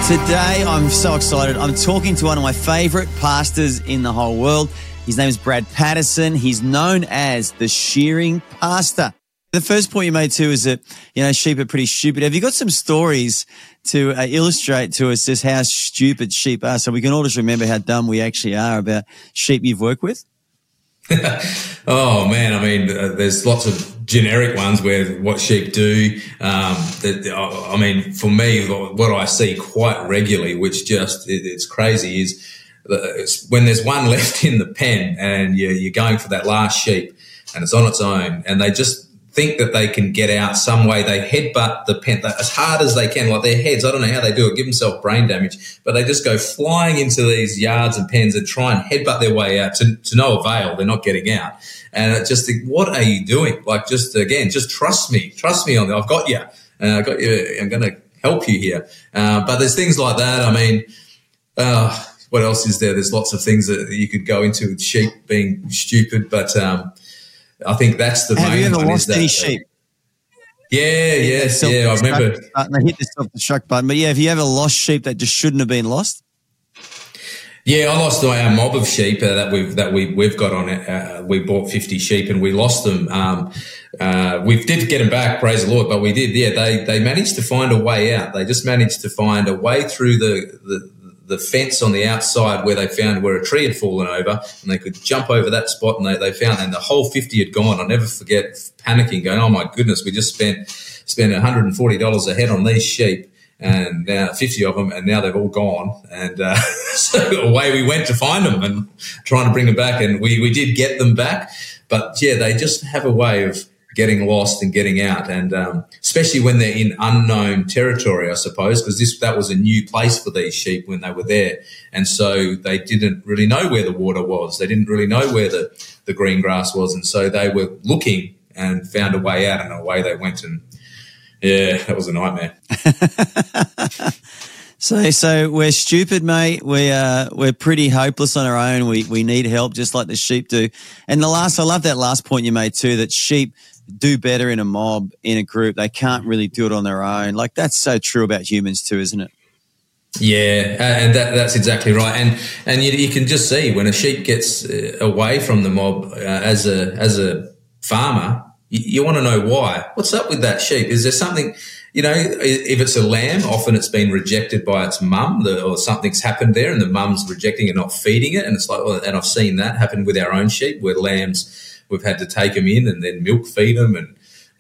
Today, I'm so excited. I'm talking to one of my favourite pastors in the whole world. His name is Brad Patterson. He's known as the shearing pastor. The first point you made too is that, sheep are pretty stupid. Have you got some stories to illustrate to us just how stupid sheep are so we can all just remember how dumb we actually are about sheep you've worked with? Oh man, I mean, there's lots of generic ones where what sheep do. I mean, for me, what I see quite regularly, which just it's crazy, is when there's one left in the pen and you're going for that last sheep and it's on its own, and they just think that they can get out some way. They headbutt the pen as hard as they can, like their heads. I don't know how they do it, give themselves brain damage, but they just go flying into these yards and pens and try and headbutt their way out to no avail. They're not getting out. And I just think, what are you doing? Like, just trust me on that. I've got you. I'm going to help you here. But there's things like that. I mean, what else is there? There's lots of things that you could go into with sheep being stupid, but, I think that's the main one. Have you ever lost any sheep? Yeah. I remember. They hit the self-destruct button. But have you ever lost sheep that just shouldn't have been lost? Yeah, I lost our mob of sheep that we've got on it. We bought 50 sheep and we lost them. We did get them back, praise the Lord, but we did. Yeah, they managed to find a way out. They just managed to find a way through the fence on the outside where they found where a tree had fallen over, and they could jump over that spot, and they found, and the whole 50 had gone. I'll never forget panicking, going, oh my goodness, we just spent $140 a head on these sheep, and now 50 of them, and now they've all gone. And so away we went to find them and trying to bring them back, and we did get them back. But yeah, they just have a way of getting lost and getting out, and especially when they're in unknown territory, I suppose, because that was a new place for these sheep when they were there, and so they didn't really know where the water was. They didn't really know where the green grass was, and so they were looking and found a way out, and away they went. And yeah, that was a nightmare. So we're stupid, mate. We're pretty hopeless on our own. We need help, just like the sheep do. And I love that last point you made too, that sheep do better in a mob, in a group. They can't really do it on their own. Like, that's so true about humans too, isn't it? Yeah, and that's exactly right. And you can just see when a sheep gets away from the mob as a farmer, you want to know why. What's up with that sheep? Is there something, if it's a lamb, often it's been rejected by its mum, or something's happened there and the mum's rejecting and not feeding it. And it's like, well, and I've seen that happen with our own sheep where lambs, we've had to take them in and then milk feed them, and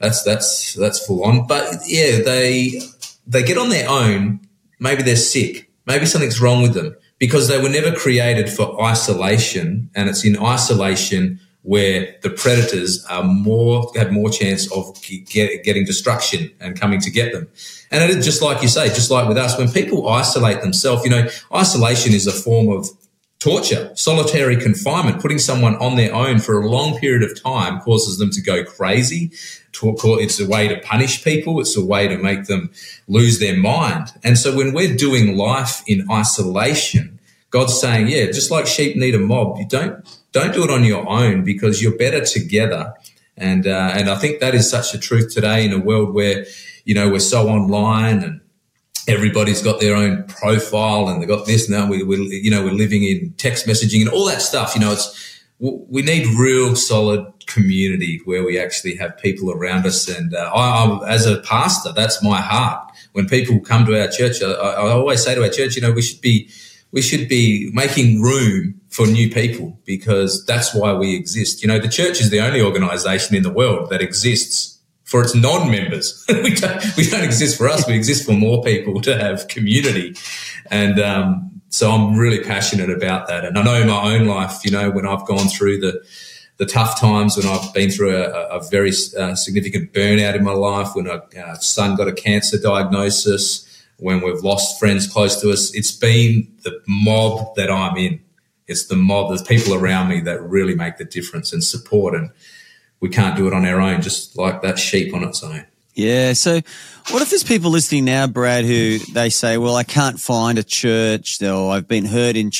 that's full on. But yeah, they get on their own. Maybe they're sick. Maybe something's wrong with them because they were never created for isolation, and it's in isolation where the predators have more chance of getting destruction and coming to get them. And it is just like you say, just like with us, when people isolate themselves, isolation is a form of torture, solitary confinement. Putting someone on their own for a long period of time causes them to go crazy. It's a way to punish people. It's a way to make them lose their mind. And so when we're doing life in isolation, God's saying, yeah, just like sheep need a mob, you don't do it on your own because you're better together. And I think that is such a truth today in a world where, we're so online and everybody's got their own profile and they've got this now. We're living in text messaging and all that stuff. We need real solid community where we actually have people around us. And I, as a pastor, that's my heart. When people come to our church, I always say to our church, we should be making room for new people because that's why we exist. The church is the only organisation in the world that exists for its non-members. we don't exist for us. We exist for more people to have community. And so I'm really passionate about that. And I know in my own life, when I've gone through the tough times, when I've been through a very significant burnout in my life, when our son got a cancer diagnosis, when we've lost friends close to us, it's been the mob that I'm in. It's the mob, there's people around me that really make the difference and support, and we can't do it on our own, just like that sheep on its own. Yeah, so what if there's people listening now, Brad, who they say, well, I can't find a church, or I've been hurt in church.